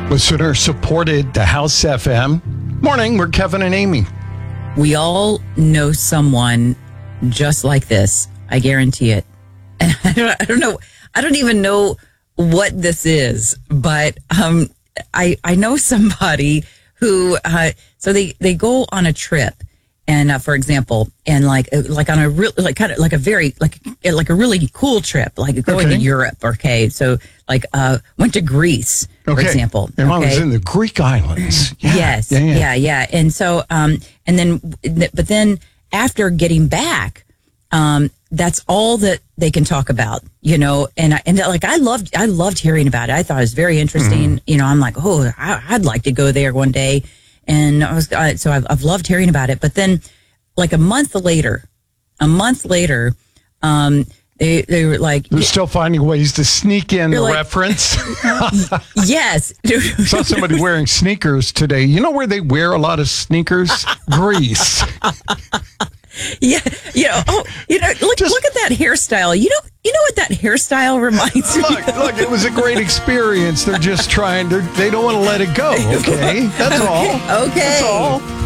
Listener supported the House FM. Morning, we're Kevin and Amy. We all know someone just like this. I guarantee it. And I don't know. I don't even know what this is, but I know somebody who so they go on a trip, and for example, and like on a real kind of like a very like a really cool trip, like going to Europe. Okay, so like went to Greece, for example. And I was in the Greek islands. Yeah. Yes, yeah. And so and then after getting back, that's all that they can talk about, and I loved hearing about it. I thought it was very interesting. Mm-hmm. I'm like, I'd like to go there one day, and I've loved hearing about it. But then, like a month later, they were like, they're still finding ways to sneak in the reference. Yes, saw somebody wearing sneakers today. You know where they wear a lot of sneakers? Greece. Yeah, look at that hairstyle. You know what that hairstyle reminds me of? Look, it was a great experience. They're just they don't want to let it go, okay? That's all. Okay. That's all.